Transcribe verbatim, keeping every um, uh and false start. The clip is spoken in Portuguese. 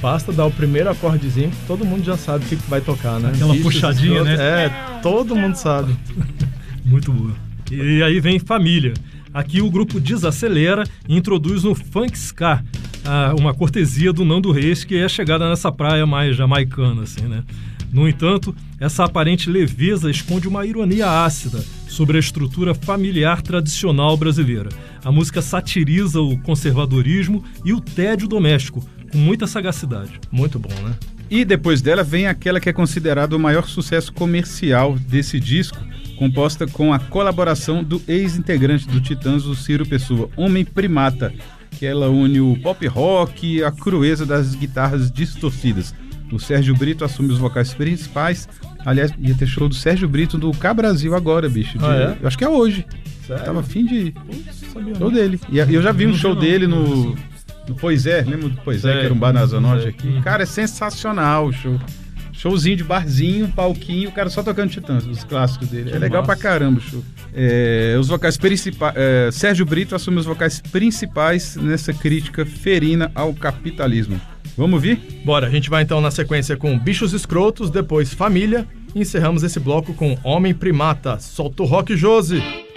Basta dar o primeiro acordezinho que todo mundo já sabe o que, que vai tocar, né? Aquela Bichos puxadinha, Escrotos, né? É, todo mundo sabe. Muito boa. E aí vem Família. Aqui o grupo desacelera e introduz no Funk Ska, ah, uma cortesia do Nando Reis, que é chegada nessa praia mais jamaicana, assim, né? No entanto, essa aparente leveza esconde uma ironia ácida sobre a estrutura familiar tradicional brasileira. A música satiriza o conservadorismo e o tédio doméstico, com muita sagacidade. Muito bom, né? E depois dela vem aquela que é considerada o maior sucesso comercial desse disco, composta com a colaboração do ex-integrante do Titãs, o Ciro Pessoa, Homem Primata, que ela une o pop rock e a crueza das guitarras distorcidas. O Sérgio Brito assume os vocais principais. Aliás, ia ter show do Sérgio Brito do Cá Brasil agora, bicho. De, Ah, é? Eu acho que é hoje. Sério? Tava afim de... Sabia Show não. dele. E eu já vi um Não show vi, não. dele no, no Pois É. Lembra do Pois É, Sei. que era um bar na Zona Norte Sei. aqui? Cara, é sensacional o show. Showzinho de barzinho, palquinho, o cara só tocando Titãs, os clássicos dele. Que É legal massa. pra caramba o show. É, os vocais principais... É, Sérgio Brito assume os vocais principais nessa crítica ferina ao capitalismo. Vamos ouvir? Bora, a gente vai então na sequência com Bichos Escrotos, depois Família, e encerramos esse bloco com Homem Primata. Solta o rock, Josi!